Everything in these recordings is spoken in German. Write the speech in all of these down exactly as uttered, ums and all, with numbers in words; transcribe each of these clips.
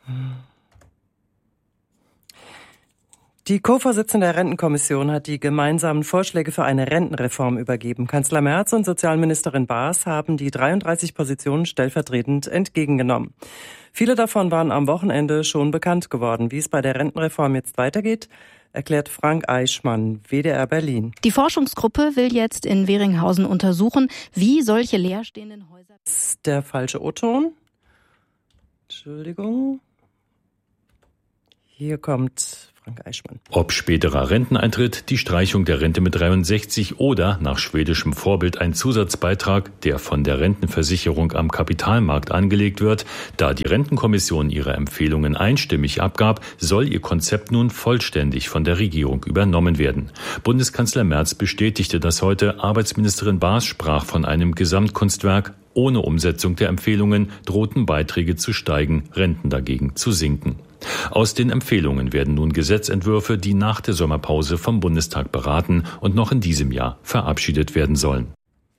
Die Co-Vorsitzende der Rentenkommission hat die gemeinsamen Vorschläge für eine Rentenreform übergeben. Kanzler Merz und Sozialministerin Baas haben die dreiunddreißig Positionen stellvertretend entgegengenommen. Viele davon waren am Wochenende schon bekannt geworden. Wie es bei der Rentenreform jetzt weitergeht, erklärt Frank Eichmann, W D R Berlin. Die Forschungsgruppe will jetzt in Weringhausen untersuchen, wie solche leerstehenden Häuser... Das ist der falsche O-Ton. Entschuldigung. Hier kommt Frank Eichmann. Ob späterer Renteneintritt, die Streichung der Rente mit dreiundsechzig oder nach schwedischem Vorbild ein Zusatzbeitrag, der von der Rentenversicherung am Kapitalmarkt angelegt wird, da die Rentenkommission ihre Empfehlungen einstimmig abgab, soll ihr Konzept nun vollständig von der Regierung übernommen werden. Bundeskanzler Merz bestätigte das heute. Arbeitsministerin Baas sprach von einem Gesamtkunstwerk. Ohne Umsetzung der Empfehlungen drohten Beiträge zu steigen, Renten dagegen zu sinken. Aus den Empfehlungen werden nun Gesetzentwürfe, die nach der Sommerpause vom Bundestag beraten und noch in diesem Jahr verabschiedet werden sollen.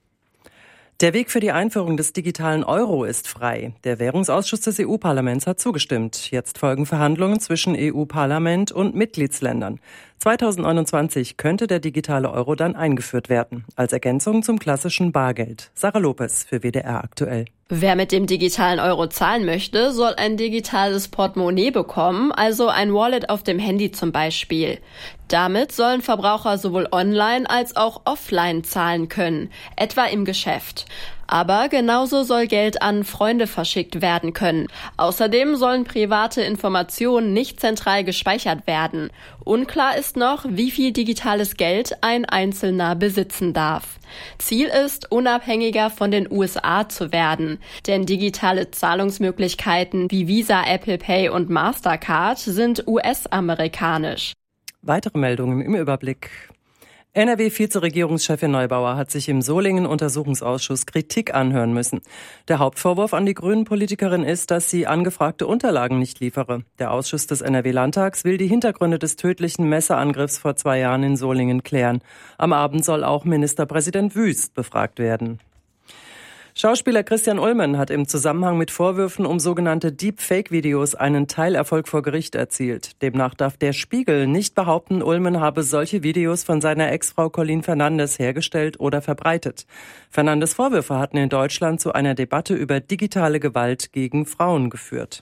Der Weg für die Einführung des digitalen Euro ist frei. Der Währungsausschuss des E U-Parlaments hat zugestimmt. Jetzt folgen Verhandlungen zwischen E U-Parlament und Mitgliedsländern. zweitausendneunundzwanzig könnte der digitale Euro dann eingeführt werden, als Ergänzung zum klassischen Bargeld. Sarah Lopez für W D R aktuell. Wer mit dem digitalen Euro zahlen möchte, soll ein digitales Portemonnaie bekommen, also ein Wallet auf dem Handy zum Beispiel. Damit sollen Verbraucher sowohl online als auch offline zahlen können, etwa im Geschäft. Aber genauso soll Geld an Freunde verschickt werden können. Außerdem sollen private Informationen nicht zentral gespeichert werden. Unklar ist noch, wie viel digitales Geld ein Einzelner besitzen darf. Ziel ist, unabhängiger von den U S A zu werden. Denn digitale Zahlungsmöglichkeiten wie Visa, Apple Pay und Mastercard sind U S-amerikanisch. Weitere Meldungen im Überblick. N R W-Vizeregierungschefin Neubauer hat sich im Solingen-Untersuchungsausschuss Kritik anhören müssen. Der Hauptvorwurf an die Grünen-Politikerin ist, dass sie angefragte Unterlagen nicht liefere. Der Ausschuss des N R W-Landtags will die Hintergründe des tödlichen Messerangriffs vor zwei Jahren in Solingen klären. Am Abend soll auch Ministerpräsident Wüst befragt werden. Schauspieler Christian Ulmen hat im Zusammenhang mit Vorwürfen um sogenannte Deepfake-Videos einen Teilerfolg vor Gericht erzielt. Demnach darf der Spiegel nicht behaupten, Ulmen habe solche Videos von seiner Ex-Frau Colleen Fernandes hergestellt oder verbreitet. Fernandes Vorwürfe hatten in Deutschland zu einer Debatte über digitale Gewalt gegen Frauen geführt.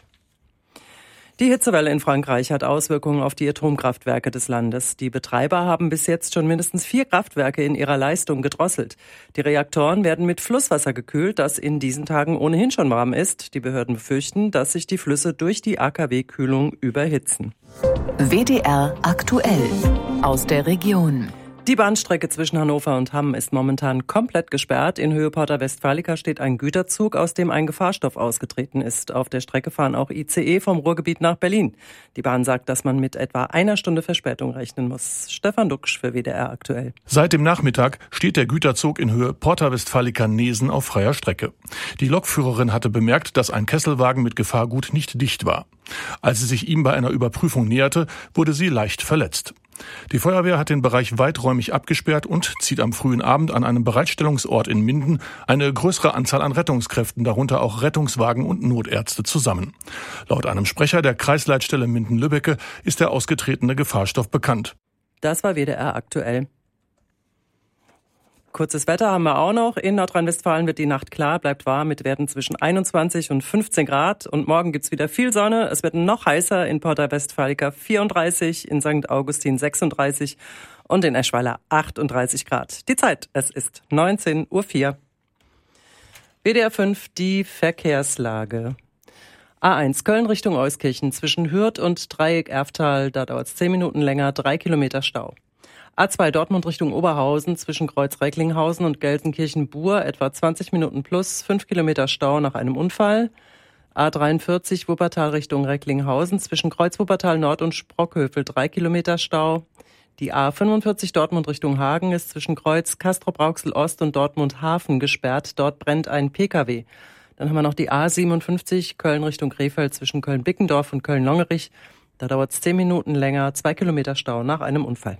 Die Hitzewelle in Frankreich hat Auswirkungen auf die Atomkraftwerke des Landes. Die Betreiber haben bis jetzt schon mindestens vier Kraftwerke in ihrer Leistung gedrosselt. Die Reaktoren werden mit Flusswasser gekühlt, das in diesen Tagen ohnehin schon warm ist. Die Behörden befürchten, dass sich die Flüsse durch die A K W-Kühlung überhitzen. W D R aktuell aus der Region. Die Bahnstrecke zwischen Hannover und Hamm ist momentan komplett gesperrt. In Höhe Porta Westfalica steht ein Güterzug, aus dem ein Gefahrstoff ausgetreten ist. Auf der Strecke fahren auch I C E vom Ruhrgebiet nach Berlin. Die Bahn sagt, dass man mit etwa einer Stunde Verspätung rechnen muss. Stefan Duxch für W D R aktuell. Seit dem Nachmittag steht der Güterzug in Höhe Porta Westfalica-Nesen auf freier Strecke. Die Lokführerin hatte bemerkt, dass ein Kesselwagen mit Gefahrgut nicht dicht war. Als sie sich ihm bei einer Überprüfung näherte, wurde sie leicht verletzt. Die Feuerwehr hat den Bereich weiträumig abgesperrt und zieht am frühen Abend an einem Bereitstellungsort in Minden eine größere Anzahl an Rettungskräften, darunter auch Rettungswagen und Notärzte, zusammen. Laut einem Sprecher der Kreisleitstelle Minden-Lübbecke ist der ausgetretene Gefahrstoff bekannt. Das war W D R aktuell. Kurzes Wetter haben wir auch noch. In Nordrhein-Westfalen wird die Nacht klar, bleibt warm mit Werten zwischen einundzwanzig und fünfzehn Grad. Und morgen gibt's wieder viel Sonne. Es wird noch heißer, in Porta Westfalica vierunddreißig, in Sankt Augustin sechsunddreißig und in Eschweiler achtunddreißig Grad. Die Zeit, es ist neunzehn Uhr vier. W D R fünf, die Verkehrslage. A eins Köln Richtung Euskirchen zwischen Hürth und Dreieck Erftal, da dauert es zehn Minuten länger, drei Kilometer Stau. A zwei Dortmund Richtung Oberhausen zwischen Kreuz Recklinghausen und Gelsenkirchen-Bur etwa zwanzig Minuten plus, fünf Kilometer Stau nach einem Unfall. A dreiundvierzig Wuppertal Richtung Recklinghausen zwischen Kreuz Wuppertal Nord und Sprockhövel drei Kilometer Stau. Die A fünfundvierzig Dortmund Richtung Hagen ist zwischen Kreuz Castrop-Rauxel Ost und Dortmund Hafen gesperrt. Dort brennt ein P K W. Dann haben wir noch die A siebenundfünfzig Köln Richtung Krefeld zwischen Köln-Bickendorf und Köln-Longerich. Da dauert es zehn Minuten länger, zwei Kilometer Stau nach einem Unfall.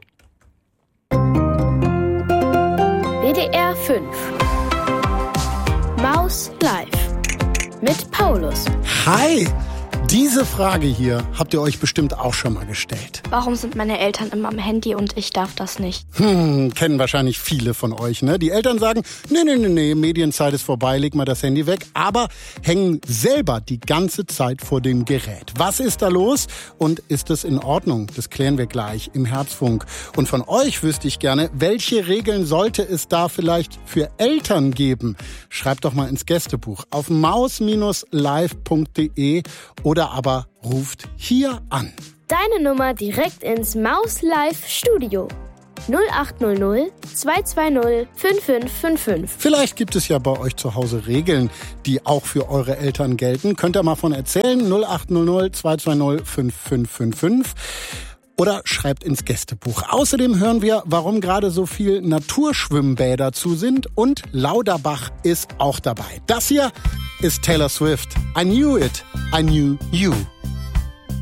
W D R fünf Maus live mit Paulus. Hi! Diese Frage hier habt ihr euch bestimmt auch schon mal gestellt. Warum sind meine Eltern immer am Handy und ich darf das nicht? Hm, kennen wahrscheinlich viele von euch, ne? Die Eltern sagen, nee, nee, nee, nee, Medienzeit ist vorbei, leg mal das Handy weg, aber hängen selber die ganze Zeit vor dem Gerät. Was ist da los und ist es in Ordnung? Das klären wir gleich im Herzfunk. Und von euch wüsste ich gerne, welche Regeln sollte es da vielleicht für Eltern geben? Schreibt doch mal ins Gästebuch auf maus Bindestrich live Punkt de oder aber ruft hier an. Deine Nummer direkt ins Maus Live Studio. null acht null null zwei zwei null fünf fünf fünf fünf. Vielleicht gibt es ja bei euch zu Hause Regeln, die auch für eure Eltern gelten. Könnt ihr mal von erzählen? null acht null null zwei zwei null fünf fünf fünf fünf. Oder schreibt ins Gästebuch. Außerdem hören wir, warum gerade so viel Naturschwimmbäder zu sind. Und Lauterbach ist auch dabei. Das hier ist Taylor Swift. I knew it. I knew you.